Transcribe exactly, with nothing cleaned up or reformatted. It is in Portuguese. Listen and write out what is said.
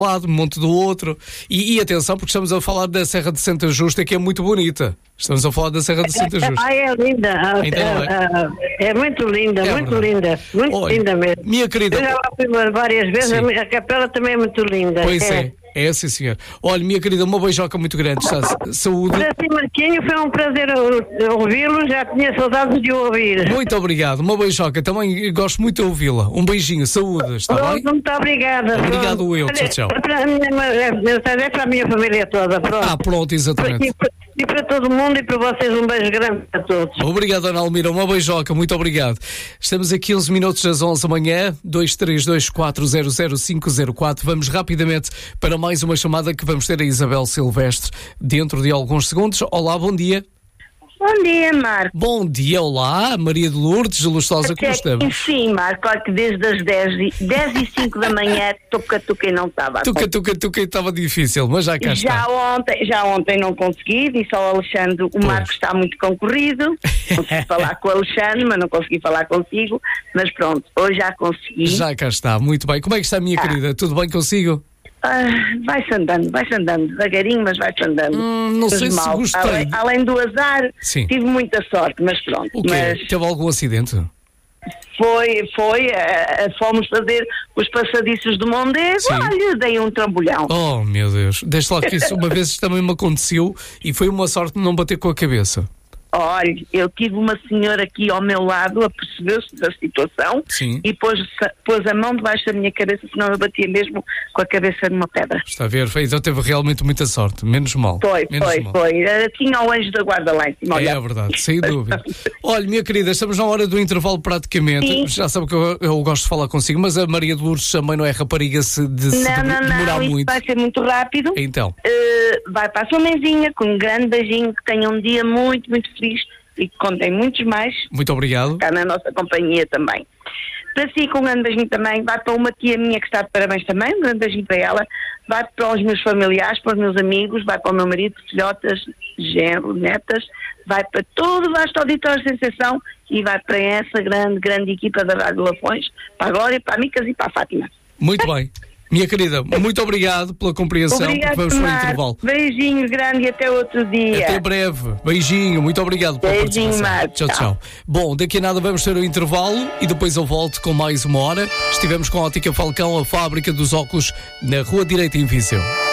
lado, monte do outro. E, e atenção, porque estamos a falar da Serra de Santa Justa, que é muito bonita. Estamos a falar da Serra de Santa Justa. Ah, é linda. Ah, Então, é, é muito linda, É muito verdade. linda. Muito Olha, linda mesmo. minha querida. Eu já lá fui várias vezes, Sim. a capela também é muito linda. Pois é. É, sim, senhor. Olha, minha querida, uma beijoca muito grande. Está, saúde. Para si, Marquinho, foi um prazer ouvi-lo, já tinha saudades de o ouvir. Muito obrigado. Uma beijoca. Também gosto muito de ouvi-la. Um beijinho. Saúde. Está Pronto, bem? muito obrigada. Obrigado, Pronto. eu. Olha, Tchau, tchau. Para a minha, mensagem é para a minha família toda. Pronto. Ah, pronto, exatamente. E, para- e para todo mundo e para vocês um beijo grande a todos. Obrigado, Ana Almira. Uma beijoca. Muito obrigado. Estamos a quinze minutos das onze da manhã. dois três dois quatro zero zero cinco zero quatro. Vamos rapidamente para mais uma chamada que vamos ter a Isabel Silvestre dentro de alguns segundos. Olá, bom dia. Bom dia, Marco. Bom dia, olá. Maria de Lourdes, Lustosa, como estamos? Sim, Marco, olha que desde as dez e cinco da manhã, tuca-tuca e não estava. Tuca, tuca, tuca, estava difícil, mas já cá Já está. ontem, já ontem não consegui, disse ao Alexandre, o Pois. Marco está muito concorrido, consegui falar com o Alexandre, mas não consegui falar consigo, mas pronto, hoje já consegui. Já cá está, muito bem. Como é que está, minha Ah. querida? Tudo bem consigo? Ah, vai-se andando, vai-se andando, devagarinho, mas vai-se andando. Hum, não Mas sei se mal. gostei. Além, além do azar, Sim. tive muita sorte, mas pronto. O quê? Mas Teve algum acidente? foi, foi, ah, ah, fomos fazer os passadiços do Mondego, Sim. olha, dei um trambolhão. Oh, meu Deus. Deixa lá que isso uma vez também me aconteceu e foi uma sorte não bater com a cabeça. Olha, eu tive uma senhora aqui ao meu lado, apercebeu-se da situação Sim. e pôs, pôs a mão debaixo da minha cabeça, senão eu batia mesmo com a cabeça numa pedra. Está a ver? Foi- Então teve realmente muita sorte. Menos mal. Foi, Menos foi, mal. foi. Eh, Tinha o anjo da guarda lá em cima. É olha. verdade, sem dúvida. Olha, minha querida, estamos na hora do intervalo praticamente. Sim. Já sabe que eu, eu gosto de falar consigo, mas a Maria de Lourdes também não é rapariga se, de se Não, de- não, demorar não, isso muito. vai ser muito rápido. Então, Eh, vai para a sua mãezinha com um grande beijinho, que tenha um dia muito, muito feliz e que contem muitos mais muito obrigado. cá na nossa companhia também. Para si, com um grande beijinho também, vai para uma tia minha que está de parabéns também, um grande beijinho para ela, vai para os meus familiares, para os meus amigos, vai para o meu marido, filhotas, genro, netas, vai para todo o vasto auditório de Sensação e vai para essa grande, grande equipa da Rádio Lafões, para a Glória, para a Micas e para a Fátima. Muito bem. Minha querida, muito obrigado pela compreensão, porque Obrigado, vamos para o Marco. intervalo. Beijinho grande e até outro dia. Até breve. Beijinho, muito obrigado pela Beijinho, participação. Marco. Tchau, tchau. Bom, daqui a nada vamos ter o intervalo e depois eu volto com mais uma hora. Estivemos com a Ótica Falcão, a fábrica dos óculos, na Rua Direita em Viseu.